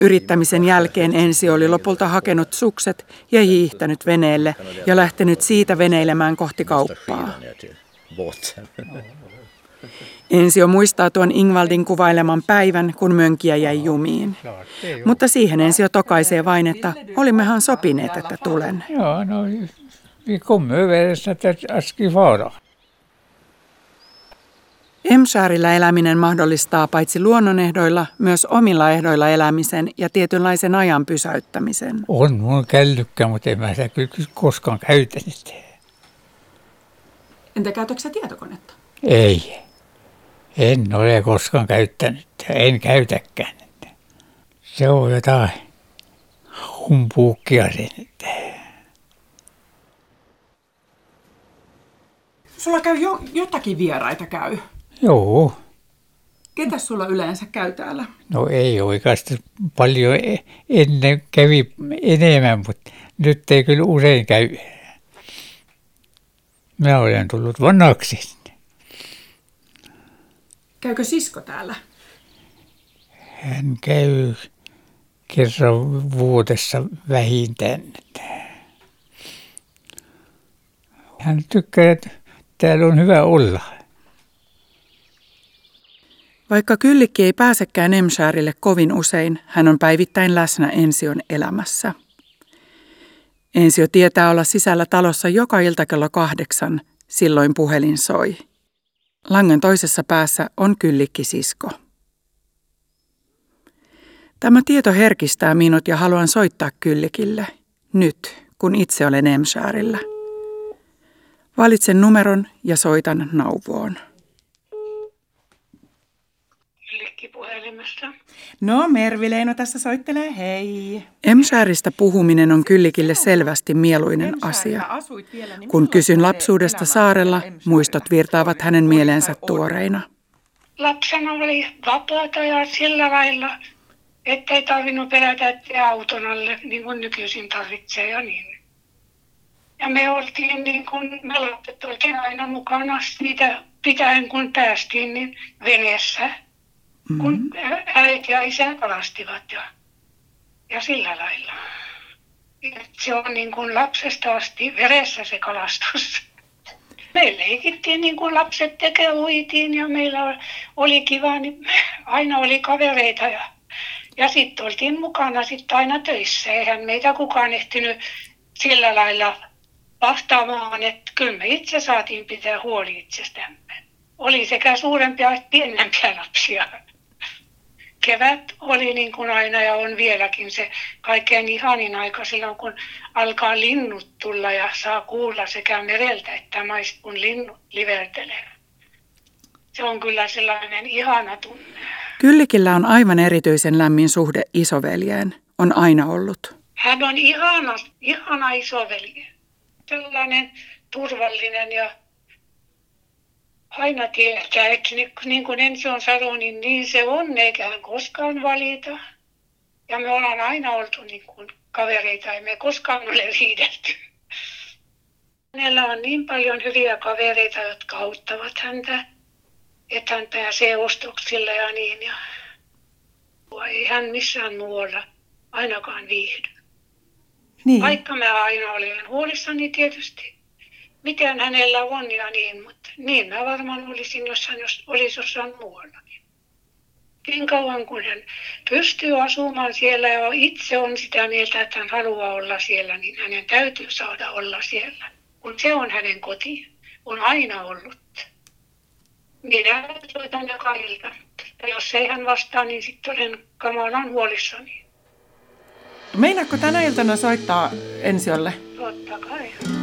Yrittämisen jälkeen Ensio oli lopulta hakenut sukset ja hiihtänyt veneelle ja lähtenyt siitä veneilemään kohti kauppaa. Ensio muistaa tuon Ingvaldin kuvaileman päivän, kun mönkiä jäi jumiin. Mutta siihen Ensio tokaisee vain, että olimmehan sopineet, että tulen. Ja, no, vi kommer överens att jag ska vara. Emshärillä eläminen mahdollistaa paitsi luonnonehdoilla, myös omilla ehdoilla elämisen ja tietynlaisen ajan pysäyttämisen. On mun källykkä, mutta en mä sitä kyllä koskaan käytänyt. Entä käytätkö sä tietokonetta? Ei. En ole koskaan käyttänyt. En käytäkään. Se on jotain humpuukia sen. Sulla käy jotakin vieraita käy. Joo. Ketäs sulla yleensä käy täällä? No ei oikeastaan paljon ennen kävi enemmän, mutta nyt ei kyllä usein käy. Mä olen tullut vanhaksi. Käykö sisko täällä? Hän käy kerran vuodessa vähintään. Hän tykkää, että täällä on hyvä olla. Vaikka Kyllikki ei pääsekään Emshärille kovin usein, hän on päivittäin läsnä Ension elämässä. Ensio tietää olla sisällä talossa joka ilta kello 8, silloin puhelin soi. Langan toisessa päässä on Kyllikki-sisko. Tämä tieto herkistää minut ja haluan soittaa Kyllikille, nyt kun itse olen Emshärillä. Valitsen numeron ja soitan Nauvoon. Puhelimessa. No, Mervi-Leino tässä soittelee, hei. Emshäristä puhuminen on Kyllikille selvästi mieluinen asia. Kun kysyn lapsuudesta saarella, muistot virtaavat hänen mieleensä tuoreina. Lapsena oli vapaata ja sillä lailla, ettei tarvinnut pelätä auton alle, niin kuin nykyisin tarvitsee ja niin. Ja me oltiin niin kuin, me lapset oltiin aina mukana siitä pitäen, kun päästiin niin veneessä. Kun äiti ja isä kalastivat ja sillä lailla. Se on niin kuin lapsesta asti veressä se kalastus. Me leikittiin niin kuin lapset tekee, uitiin ja meillä oli kiva, niin aina oli kavereita ja sitten oltiin mukana sitten aina töissä. Eihän meitä kukaan ehtinyt sillä lailla vastaamaan, että kyllä me itse saatiin pitää huoli itsestämme. Oli sekä suurempia että pienempiä lapsia. Kevät oli niin kuin aina ja on vieläkin se kaikkein ihanin aika silloin, kun alkaa linnut tulla ja saa kuulla sekä mereltä että maista, kun linnut livertelee. Se on kyllä sellainen ihana tunne. Kyllikillä on aivan erityisen lämmin suhde isoveljeen. On aina ollut. Hän on ihana isoveli. Sellainen turvallinen ja aina tietää, että niin kuin Ensio sanoi, niin se on, eikä hän koskaan valita. Ja me ollaan aina oltu niin kuin kavereita, ei me koskaan ole riidelty. Hänellä on niin paljon hyviä kavereita, jotka auttavat häntä, että hän pääsee ostoksille ja niin. Ja ei hän missään muualla ainakaan viihdy. Niin. Vaikka mä aina olen huolissani tietysti. Miten hänellä on ja niin, mutta niin mä varmaan olisin, jos hän olisi jossain muuallakin. Niin kauan kun hän pystyy asumaan siellä ja itse on sitä mieltä, että hän haluaa olla siellä, niin hänen täytyy saada olla siellä. Kun se on hänen koti, on aina ollut. Minä soitan joka ilta. Ja jos ei hän vastaa, niin sitten olen kamalan huolissani. Meinaatko tänä iltana soittaa Ensiolle? Totta kai.